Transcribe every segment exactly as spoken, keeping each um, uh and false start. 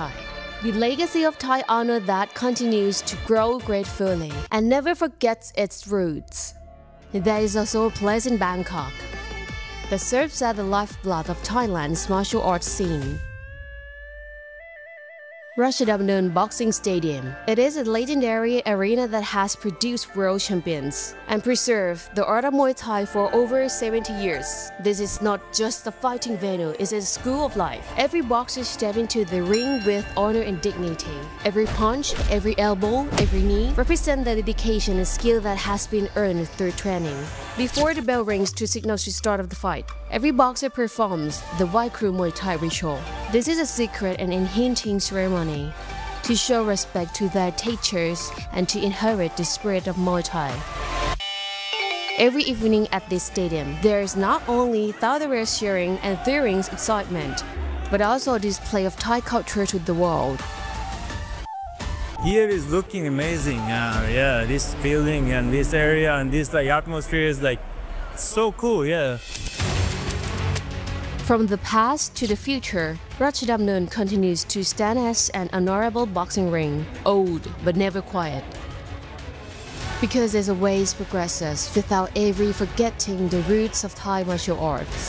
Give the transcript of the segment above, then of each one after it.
Thai. The legacy of Thai honor that continues to grow gratefully and never forgets its roots. There is also a place in Bangkok that serves as the lifeblood of Thailand's martial arts scene. Ratchadamnern Boxing Stadium. It is a legendary arena that has produced world champions and preserved the art of Muay Thai for over seventy years. This is not just a fighting venue, it is a school of life. Every boxer steps into the ring with honor and dignity. Every punch, every elbow, every knee represent the dedication and skill that has been earned through training. Before the bell rings to signal the start of the fight, every boxer performs the Vai Kru Muay Thai ritual. This is a secret and unhindered ceremony to show respect to their teachers and to inherit the spirit of Muay Thai. Every evening at this stadium, there is not only thunderous cheering and thrilling excitement, but also a display of Thai culture to the world. Here is looking amazing. Uh, yeah, this building and this area and this like atmosphere is like so cool. Yeah. From the past to the future, Ratchadamnern continues to stand as an honorable boxing ring, old but never quiet. Because as always progresses without ever forgetting the roots of Thai martial arts.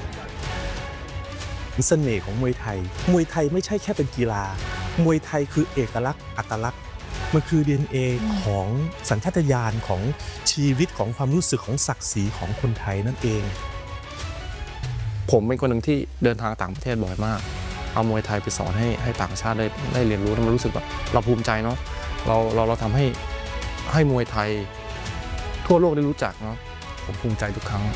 เสน่ห์ของมวยไทยมวยไทยไม่ใช่แค่เป็นกีฬามวยไทยคือเอกลักษณ์อัตลักษณ์มันคือ ดี เอ็น เอ ของสัญชาตญาณของชีวิตของความรู้สึกของศักดิ์ศรีของคนไทยนั่นเองผมเป็นคนหนึ่งที่เดินทางต่างประเทศบ่อยมากเอามวยไทยไปสอนให้ให้ต่างชาติได้ได้เรียนรู้แล้วมันรู้สึกแบบเราภูมิใจเนาะเราเราเราทำให้ให้มวยไทยทั่วโลกได้รู้จักเนาะผมภูมิใจทุกครั้ง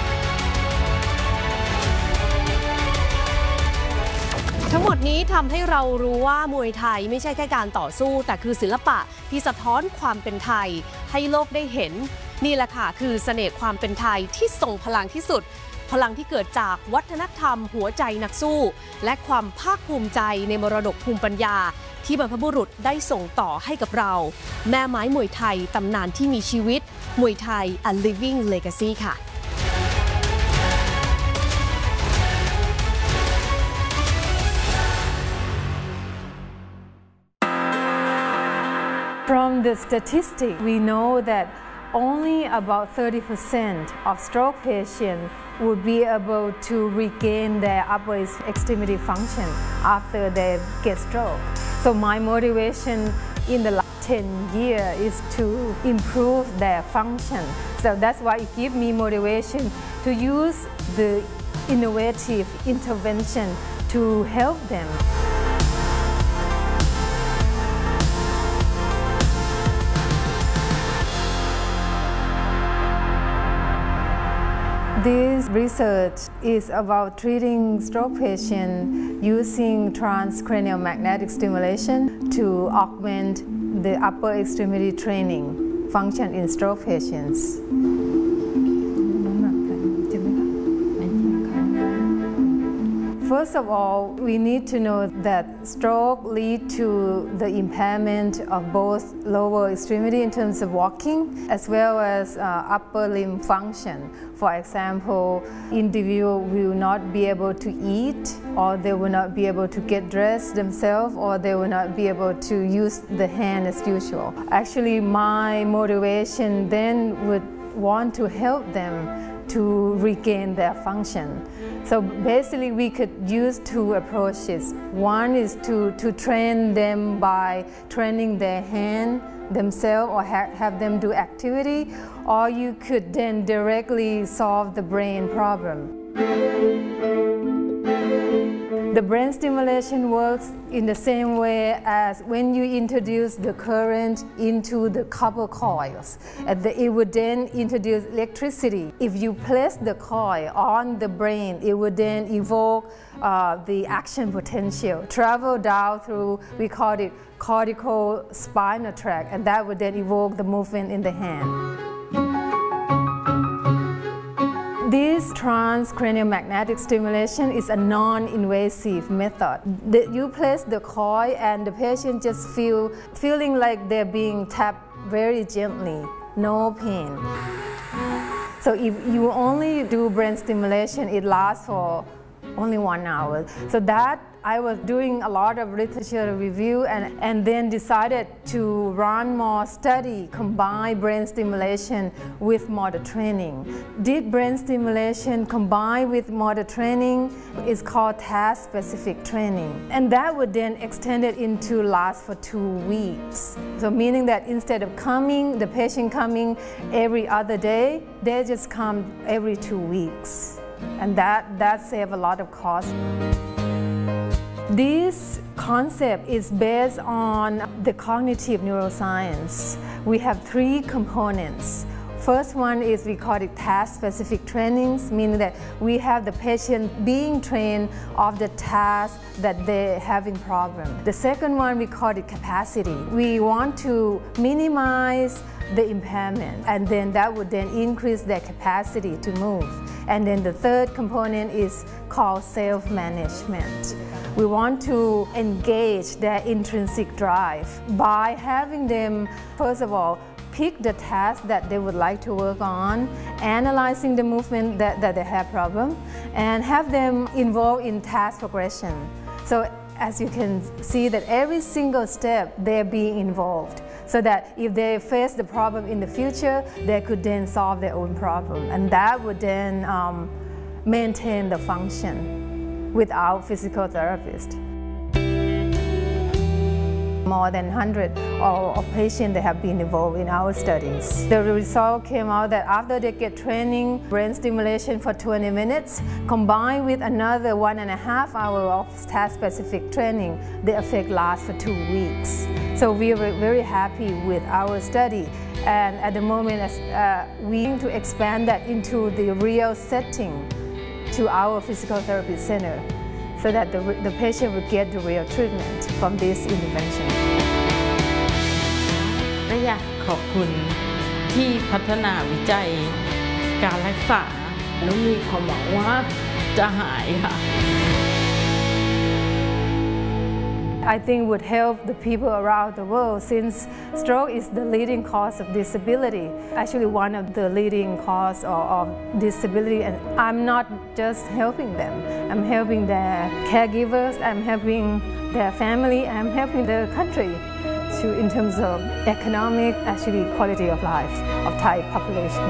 ทั้งหมดนี้ทำให้เรารู้ว่ามวยไทยไม่ใช่แค่การต่อสู้แต่คือศิลปะที่สะท้อนความเป็นไทยให้โลกได้เห็นนี่แหละค่ะคือเสน่ห์ความเป็นไทยที่ทรงพลังที่สุดพลังที่เกิดจากวัฒนธรรมหัวใจนักสู้และความภาคภูมิใจในมรดกภูมิปัญญาที่บรรพบุรุษได้ส่งต่อให้กับเราแม่ไม้มวยไทยตำนานที่มีชีวิตมวยไทย a living legacy ค่ะ From the statistic, we know that only about thirty percent of stroke patients would be able to regain their upper extremity function after they get stroke. So my motivation in the last ten years is to improve their function. So that's why it gives me motivation to use the innovative intervention to help them. This research is about treating stroke patients using transcranial magnetic stimulation to augment the upper extremity training function in stroke patients. First of all, we need to know that stroke leads to the impairment of both lower extremity in terms of walking as well as uh, upper limb function. For example, individual will not be able to eat, or they will not be able to get dressed themselves, or they will not be able to use the hand as usual. Actually, my motivation then would want to help them to regain their function. So basically we could use two approaches. One is to, to train them by training their hand themselves or ha have them do activity, or you could then directly solve the brain problem. The brain stimulation works in the same way as when you introduce the current into the copper coils, and the, it would then introduce electricity. If you place the coil on the brain, it would then evoke uh, the action potential, travel down through, we call it cortical spinal tract, and that would then evoke the movement in the hand. This transcranial magnetic stimulation is a non-invasive method. The, you place the coil and the patient just feel feeling like they're being tapped very gently, no pain. So if you only do brain stimulation, it lasts for only one hour. So that I was doing a lot of literature review and, and then decided to run more study, combine brain stimulation with motor training. Deep brain stimulation combined with motor training is called task-specific training. And that would then extend it into last for two weeks. So meaning that instead of coming, the patient coming every other day, they just come every two weeks. And that, that saves a lot of cost. This concept is based on the cognitive neuroscience. We have three components. First one is we call it task-specific trainings, meaning that we have the patient being trained of the task that they're having problem. The second one we call it capacity. We want to minimize the impairment, and then that would then increase their capacity to move. And then the third component is called self-management. We want to engage their intrinsic drive by having them, first of all, pick the task that they would like to work on, analyzing the movement that, that they have problem, and have them involved in task progression. So as you can see that every single step they're being involved, so that if they face the problem in the future, they could then solve their own problem. And that would then um, maintain the function without physical therapist. More than one hundred of, of patients that have been involved in our studies. The result came out that after they get training, brain stimulation for twenty minutes, combined with another one and a half hour of task-specific training, the effect lasts for two weeks. So we were very happy with our study. And at the moment, uh, we need to expand that into the real setting to our physical therapy center, so that the, the patient would get the real treatment from this intervention. ก็อยากขอบคุณที่พัฒนาวิจัยการรักษาแล้วมีความหวังว่าจะหายค่ะ I think would help the people around the world, since stroke is the leading cause of disability, actually one of the leading cause of, of disability, and I'm not just helping them, I'm helping their caregivers, I'm helping their family, I'm helping the country to, in terms of economic, actually quality of life of Thai population.